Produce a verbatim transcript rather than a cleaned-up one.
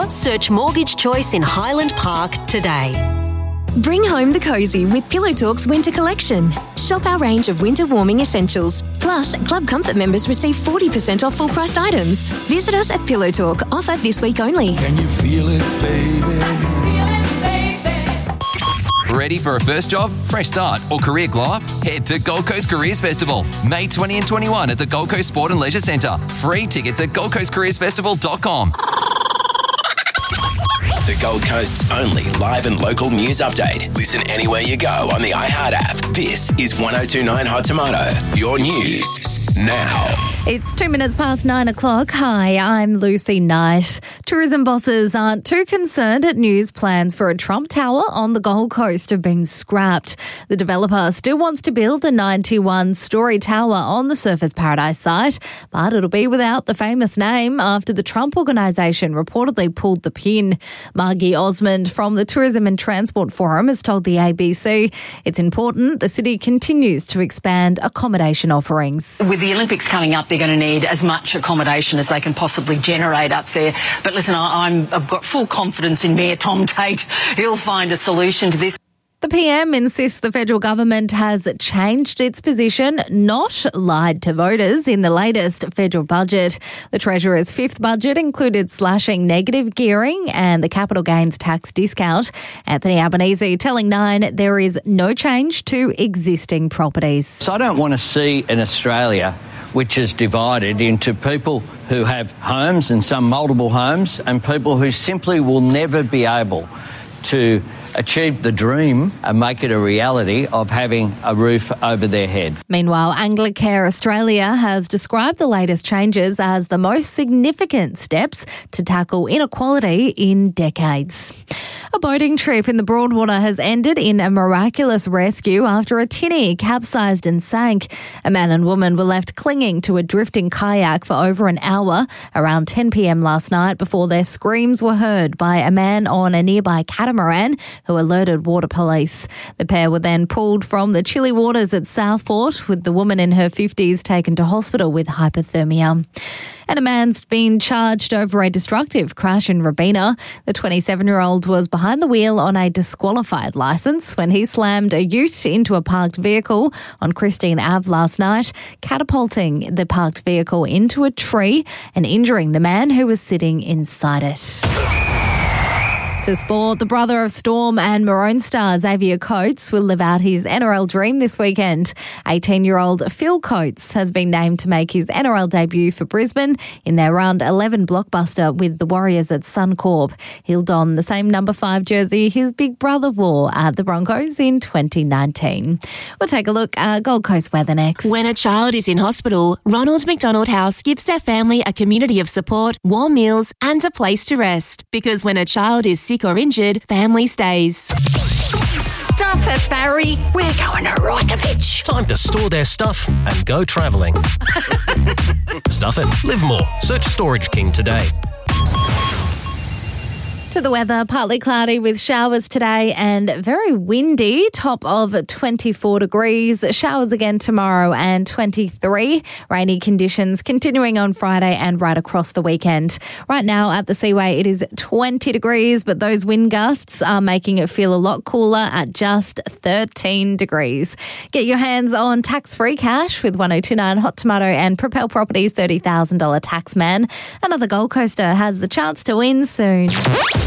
Search Mortgage Choice in Highland Park today. Bring home the cosy with Pillow Talk's winter collection. Shop our range of winter warming essentials. Plus, Club Comfort members receive forty percent off full-priced items. Visit us at Pillow Talk. Offer this week only. Can you feel it, baby? Ready for a first job, fresh start or career glow up? Head to Gold Coast Careers Festival, May twentieth and twenty-first at the Gold Coast Sport and Leisure Centre. Free tickets at gold coast careers festival dot com. The Gold Coast's only live and local news update. Listen anywhere you go on the iHeart app. This is one oh two point nine Hot Tomato, your news now. It's two minutes past nine o'clock. Hi, I'm Lucy Knight. Tourism bosses aren't too concerned at news plans for a Trump Tower on the Gold Coast have been scrapped. The developer still wants to build a ninety-one storey tower on the Surfers Paradise site, but it'll be without the famous name after the Trump organisation reportedly pulled the pin. Margie Osmond from the Tourism and Transport Forum has told the A B C it's important the city continues to expand accommodation offerings. With the Olympics coming up, they're going to need as much accommodation as they can possibly generate up there. But listen, I'm, I've got full confidence in Mayor Tom Tate. He'll find a solution to this. The P M insists the federal government has changed its position, not lied to voters in the latest federal budget. The Treasurer's fifth budget included slashing negative gearing and the capital gains tax discount. Anthony Albanese telling Nine there is no change to existing properties. So I don't want to see an Australia which is divided into people who have homes and some multiple homes and people who simply will never be able to achieve the dream and make it a reality of having a roof over their head. Meanwhile, Anglicare Australia has described the latest changes as the most significant steps to tackle inequality in decades. A boating trip in the Broadwater has ended in a miraculous rescue after a tinny capsized and sank. A man and woman were left clinging to a drifting kayak for over an hour around ten p.m. last night before their screams were heard by a man on a nearby catamaran who alerted water police. The pair were then pulled from the chilly waters at Southport, with the woman in her fifties taken to hospital with hypothermia. And a man's been charged over a destructive crash in Robina. The twenty-seven-year-old was behind the wheel on a disqualified licence when he slammed a ute into a parked vehicle on Christine Ave last night, catapulting the parked vehicle into a tree and injuring the man who was sitting inside it. To sport, the brother of Storm and Maroon star Xavier Coates will live out his N R L dream this weekend. eighteen-year-old Phil Coates has been named to make his N R L debut for Brisbane in their round eleven blockbuster with the Warriors at Suncorp. He'll don the same number five jersey his big brother wore at the Broncos in twenty nineteen. We'll take a look at Gold Coast weather next. When a child is in hospital, Ronald McDonald House gives their family a community of support, warm meals and a place to rest. Because when a child is sick or injured, family stays. Stop it, Barry. We're going to Rokovich. Time to store their stuff and go travelling. Stuff it. Live more. Search Storage King today. To the weather, partly cloudy with showers today and very windy, top of twenty-four degrees. Showers again tomorrow and twenty-three. Rainy conditions continuing on Friday and right across the weekend. Right now at the Seaway, it is twenty degrees, but those wind gusts are making it feel a lot cooler at just thirteen degrees. Get your hands on tax-free cash with one oh two point nine Hot Tomato and Propel Properties thirty thousand dollars tax man. Another Gold Coaster has the chance to win soon.